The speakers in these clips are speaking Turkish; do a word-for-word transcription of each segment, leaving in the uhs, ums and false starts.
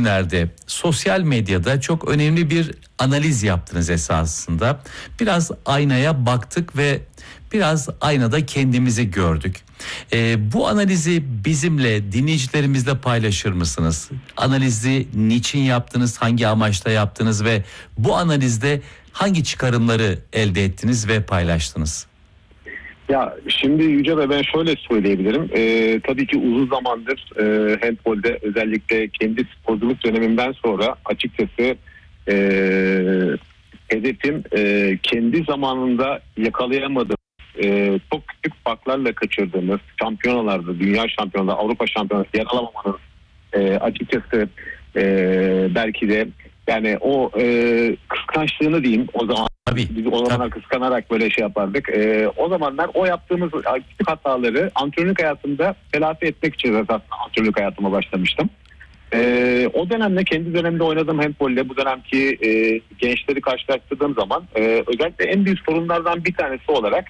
günlerde sosyal medyada çok önemli bir analiz yaptınız esasında. Biraz aynaya baktık ve biraz aynada kendimizi gördük. Ee, bu analizi bizimle, dinleyicilerimizle paylaşır mısınız? Analizi niçin yaptınız, hangi amaçla yaptınız ve bu analizde hangi çıkarımları elde ettiniz ve paylaştınız? Ya şimdi Yüce Bey, ben şöyle söyleyebilirim. Ee, tabii ki uzun zamandır e, handbolde özellikle kendi sporculuk dönemimden sonra açıkçası e, hedefim e, kendi zamanında yakalayamadığımız, e, çok küçük farklarla kaçırdığımız şampiyonalarda, dünya şampiyonada, Avrupa şampiyonada yer alamamanın e, açıkçası e, belki de yani o e, kıskançlığını diyeyim o zaman. Tabii, Biz o zamanlar tabii. kıskanarak böyle şey yapardık. Ee, o zamanlar o yaptığımız küçük hataları antrenörlük hayatımda telafi etmek için aslında antrenörlük hayatıma başlamıştım. Ee, o dönemde kendi dönemde oynadığım handbolle bu dönemki e, gençleri karşılaştırdığım zaman e, özellikle en büyük sorunlardan bir tanesi olarak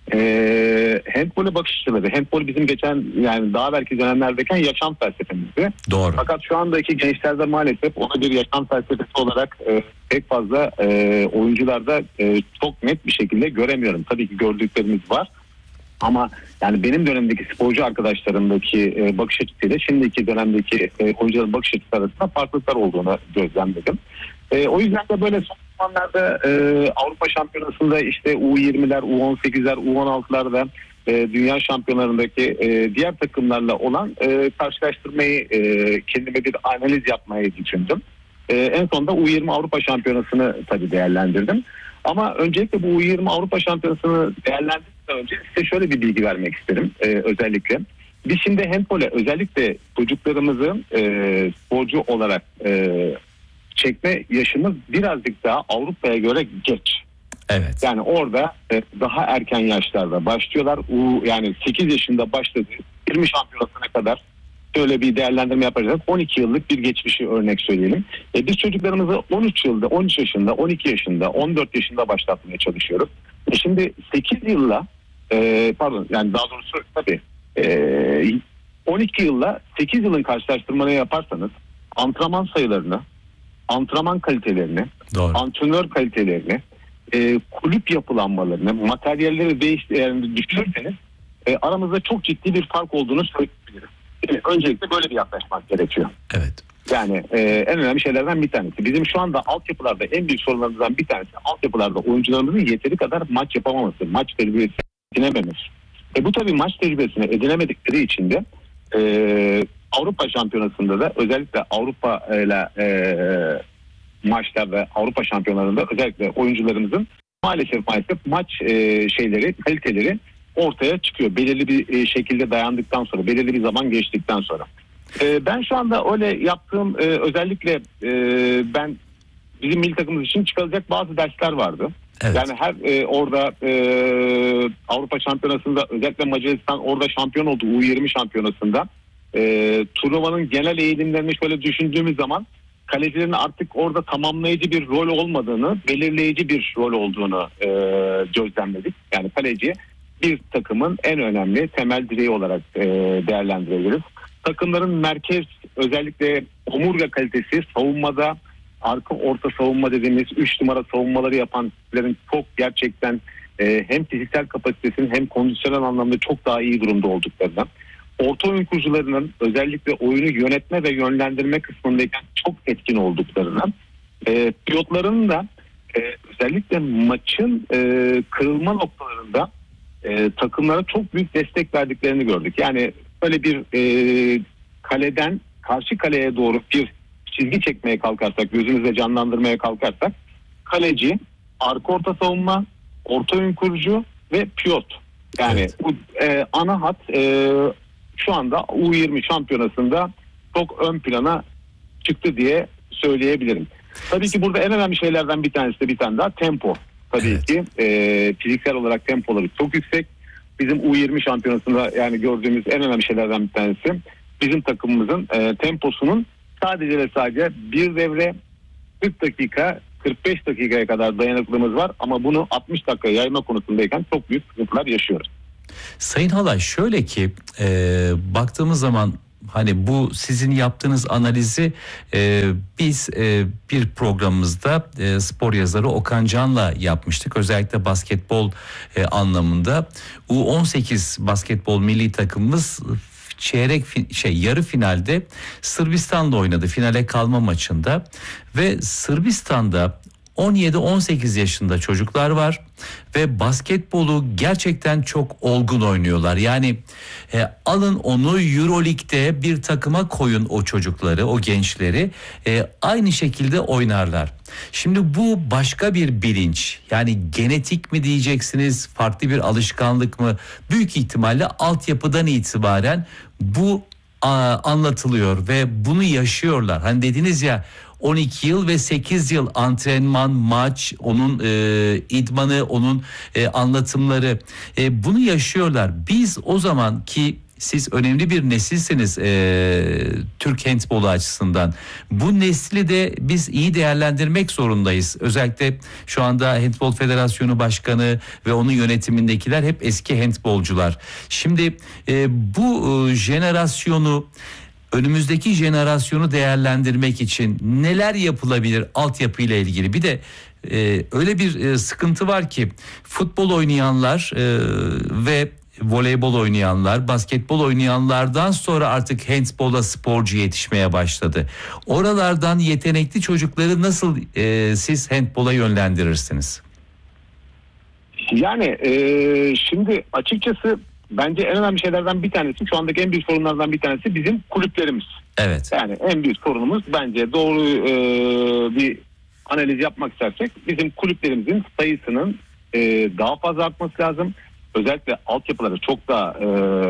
e, handbole bakış açıları. Handbol bizim geçen yani daha belki dönemlerdeyken yaşam felsefemizdi. Doğru. Fakat şu andaki gençlerde maalesef ona bir yaşam felsefesi olarak e, pek fazla e, oyuncularda e, çok net bir şekilde göremiyorum. Tabii ki gördüklerimiz var. Ama yani benim dönemdeki sporcu arkadaşlarımdaki e, bakış açısıyla şimdiki dönemdeki e, oyuncuların bakış açısı arasında farklılıklar olduğunu gözlemledim. E, o yüzden de böyle son zamanlarda e, Avrupa Şampiyonası'nda işte U yirmiler, U on sekizler, U on altılarda e, dünya şampiyonlarındaki e, diğer takımlarla olan e, karşılaştırmayı e, kendime bir analiz yapmayı düşündüm. E, en sonunda U yirmi Avrupa Şampiyonası'nı tabii değerlendirdim. Ama öncelikle bu U yirmi Avrupa Şampiyonası'nı değerlendirmeden önce size şöyle bir bilgi vermek isterim e, özellikle. Biz şimdi handbole özellikle çocuklarımızı e, sporcu olarak e, çekme yaşımız birazcık daha Avrupa'ya göre geç. Evet. Yani orada e, daha erken yaşlarda başlıyorlar. U, yani sekiz yaşında başladı. yirmi şampiyonasına kadar şöyle bir değerlendirme yapacağız. on iki yıllık bir geçmişi örnek söyleyelim. E, biz çocuklarımızı on üç yılda, on üç yaşında, on iki yaşında, on dört yaşında başlatmaya çalışıyoruz. E şimdi sekiz yılla e, pardon yani daha doğrusu tabii e, on iki yılla sekiz yılın karşılaştırmanı yaparsanız antrenman sayılarını, antrenman kalitelerini, Doğru. antrenör kalitelerini, e, kulüp yapılanmalarını, materyalleri değiş, yani düşürürseniz e, aramızda çok ciddi bir fark olduğunu söyleyebiliriz. Yani öncelikle böyle bir yaklaşmak gerekiyor. Evet. Yani e, en önemli şeylerden bir tanesi. Bizim şu anda altyapılarda en büyük sorunlarımızdan bir tanesi altyapılarda oyuncularımızın yeteri kadar maç yapamaması, maç tecrübesi edinememesi. E, bu tabii maç tecrübesini edinemedikleri için de e, Avrupa Şampiyonası'nda da özellikle Avrupa ile e, maçlarda Avrupa Şampiyonlarında özellikle oyuncularımızın maalesef maalesef maç e, şeyleri, kaliteleri ortaya çıkıyor. Belirli bir e, şekilde dayandıktan sonra, belirli bir zaman geçtikten sonra. E, ben şu anda öyle yaptığım e, özellikle e, ben bizim milli takımımız için çıkarılacak bazı dersler vardı. Evet. Yani her e, orada e, Avrupa Şampiyonası'nda özellikle Macaristan orada şampiyon oldu U yirmi şampiyonasında. E, turnuvanın genel eğilimlerini şöyle düşündüğümüz zaman kalecilerin artık orada tamamlayıcı bir rol olmadığını, belirleyici bir rol olduğunu e, gözlemledik. Yani kaleci bir takımın en önemli temel direği olarak e, değerlendirebiliriz. Takımların merkez özellikle omurga kalitesi savunmada arka orta savunma dediğimiz üç numara savunmaları yapanların çok gerçekten e, hem fiziksel kapasitesinin hem kondisyonel anlamda çok daha iyi durumda olduklarından. Orta oyun kurucularının özellikle oyunu yönetme ve yönlendirme kısmındayken çok etkin olduklarından e, pilotların da e, özellikle maçın e, kırılma noktalarında e, takımlara çok büyük destek verdiklerini gördük. Yani böyle bir e, kaleden karşı kaleye doğru bir çizgi çekmeye kalkarsak, gözümüzle canlandırmaya kalkarsak kaleci, arka orta savunma, orta oyun kurucu ve pilot. Yani evet. bu e, ana hat e, şu anda U yirmi şampiyonasında çok ön plana çıktı diye söyleyebilirim. Tabii ki burada en önemli şeylerden bir tanesi de bir tane daha tempo. Tabii evet. ki e, fiziksel olarak tempoları çok yüksek. Bizim U yirmi şampiyonasında yani gördüğümüz en önemli şeylerden bir tanesi bizim takımımızın e, temposunun sadece ve sadece bir devre kırk dakika kırk beş dakikaya kadar dayanıklılığımız var ama bunu altmış dakika yayma konusundayken çok büyük sıkıntılar yaşıyoruz. Sayın Halay, şöyle ki e, baktığımız zaman hani bu sizin yaptığınız analizi e, biz e, bir programımızda e, spor yazarı Okan Can'la yapmıştık. Özellikle basketbol e, anlamında U on sekiz basketbol milli takımımız çeyrek fi- şey yarı finalde Sırbistan'da oynadı, finale kalma maçında ve Sırbistan'da on yedi on sekiz yaşında çocuklar var ve basketbolu gerçekten çok olgun oynuyorlar. Yani e, alın onu Euroleague'de bir takıma koyun o çocukları, o gençleri e, aynı şekilde oynarlar. Şimdi bu başka bir bilinç, yani genetik mi diyeceksiniz, farklı bir alışkanlık mı? Büyük ihtimalle altyapıdan itibaren bu a, anlatılıyor ve bunu yaşıyorlar. Hani dediniz ya, on iki yıl ve sekiz yıl antrenman, maç, onun e, idmanı, onun e, anlatımları, e, bunu yaşıyorlar. Biz o zaman ki siz önemli bir nesilsiniz e, Türk handbolu açısından. Bu nesli de biz iyi değerlendirmek zorundayız. Özellikle şu anda Handbol Federasyonu Başkanı ve onun yönetimindekiler hep eski handbolcular. Şimdi e, bu e, jenerasyonu, önümüzdeki jenerasyonu değerlendirmek için neler yapılabilir altyapı ile ilgili? Bir de e, öyle bir e, sıkıntı var ki futbol oynayanlar e, ve voleybol oynayanlar, basketbol oynayanlardan sonra artık handbola sporcu yetişmeye başladı. Oralardan yetenekli çocukları nasıl e, siz handbola yönlendirirsiniz? Yani e, şimdi açıkçası bence en önemli şeylerden bir tanesi, şu andaki en büyük sorunlardan bir tanesi bizim kulüplerimiz. Evet. Yani en büyük sorunumuz bence, doğru e, bir analiz yapmak istersek, bizim kulüplerimizin sayısının e, daha fazla artması lazım. Özellikle altyapılara çok daha e,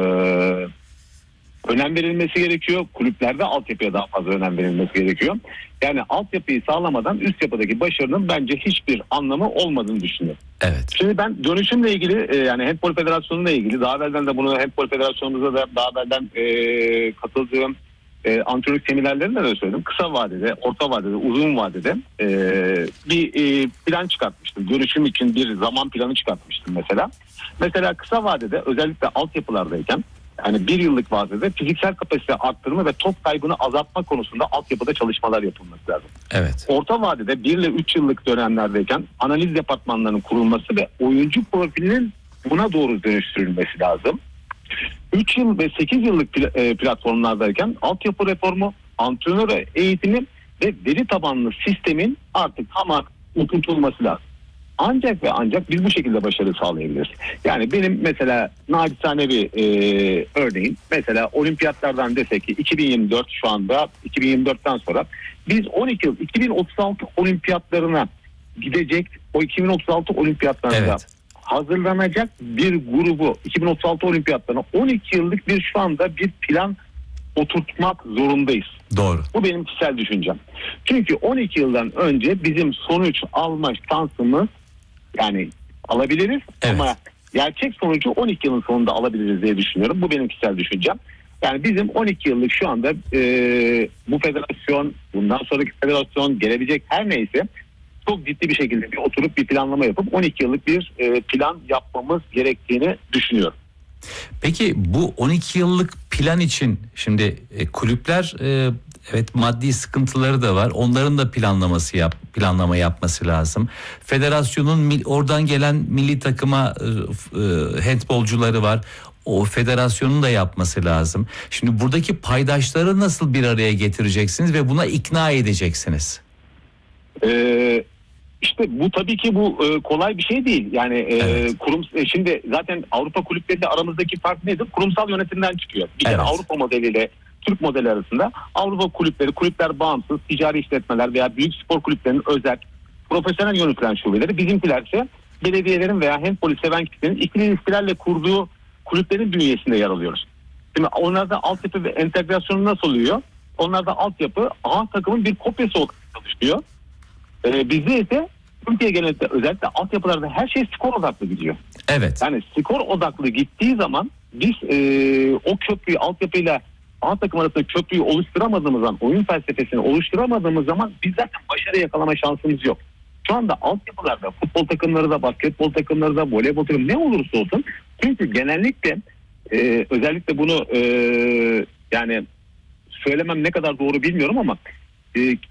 önem verilmesi gerekiyor. Kulüplerde altyapıya daha fazla önem verilmesi gerekiyor. Yani altyapıyı sağlamadan üst yapıdaki başarının bence hiçbir anlamı olmadığını düşünüyorum. Evet. Şimdi ben dönüşümle ilgili e, yani Handbol Federasyonu'na ilgili daha evvelden de bunu Handbol Federasyonumuzda da daha evvelden e, katıldığım e, antrenörlük seminerlerinde de söyledim. Kısa vadede, orta vadede, uzun vadede e, bir e, plan çıkartmıştım. Dönüşüm için bir zaman planı çıkartmıştım mesela. Mesela kısa vadede özellikle altyapılardayken, yani bir yıllık vadede fiziksel kapasite arttırma ve top kaybını azaltma konusunda altyapıda çalışmalar yapılması lazım. Evet. Orta vadede bir ile üç yıllık dönemlerdeyken analiz departmanlarının kurulması ve oyuncu profilinin buna doğru dönüştürülmesi lazım. üç yıl ve sekiz yıllık platformlardayken altyapı reformu, antrenör eğitimi ve veri tabanlı sistemin artık tamamen oturtulması lazım. Ancak ve ancak biz bu şekilde başarı sağlayabiliriz. Yani benim mesela naçizane bir e, örneğin, mesela olimpiyatlardan desek ki iki bin yirmi dört, şu anda iki bin yirmi dörtten sonra biz on iki yıl iki bin otuz altı olimpiyatlarına gidecek, o iki bin otuz altı olimpiyatlarında Evet. hazırlanacak bir grubu iki bin otuz altı olimpiyatlarına on iki yıllık bir şu anda bir plan oturtmak zorundayız. Doğru. Bu benim kişisel düşüncem. Çünkü on iki yıldan önce bizim sonuç alma şansımız, yani alabiliriz Evet. ama gerçek sonucu on iki yılın sonunda alabiliriz diye düşünüyorum. Bu benim kişisel düşüncem. Yani bizim on iki yıllık şu anda e, bu federasyon, bundan sonraki federasyon, gelebilecek her neyse, çok ciddi bir şekilde bir oturup bir planlama yapıp on iki yıllık bir e, plan yapmamız gerektiğini düşünüyorum. Peki bu on iki yıllık plan için şimdi e, kulüpler e, evet maddi sıkıntıları da var. Onların da planlaması yap planlama yapması lazım. Federasyonun mil, oradan gelen milli takıma e, e, handbolcuları var. O federasyonun da yapması lazım. Şimdi buradaki paydaşları nasıl bir araya getireceksiniz ve buna ikna edeceksiniz? Eee İşte bu tabii ki bu e, kolay bir şey değil. Yani e, Evet. kurum e, şimdi zaten Avrupa kulüpleriyle aramızdaki fark nedir? Kurumsal yönetimden çıkıyor. Bir kere Evet. Avrupa modeliyle Türk modeli arasında Avrupa kulüpleri, kulüpler bağımsız, ticari işletmeler veya büyük spor kulüplerinin özel, profesyonel yönetilen şubeleri, bizimkilerse belediyelerin veya handbolu seven kişilerin ikili ilişkilerle kurduğu kulüplerin bünyesinde yer alıyoruz. Şimdi onlarda altyapı ve entegrasyonu nasıl oluyor? Onlarda altyapı A takımın bir kopyası olarak çalışıyor. Ee, bizde ise Türkiye genelinde özellikle altyapılarda her şey skor odaklı gidiyor. Evet. Yani skor odaklı gittiği zaman biz e, o köprüyü, altyapıyla A takım arasında köprüyü oluşturamadığımız zaman, oyun felsefesini oluşturamadığımız zaman biz zaten başarı yakalama şansımız yok. Şu anda altyapılarda futbol takımları da, basketbol takımları da, voleybol takımları ne olursa olsun, çünkü genellikle e, özellikle bunu e, yani söylemem ne kadar doğru bilmiyorum ama e,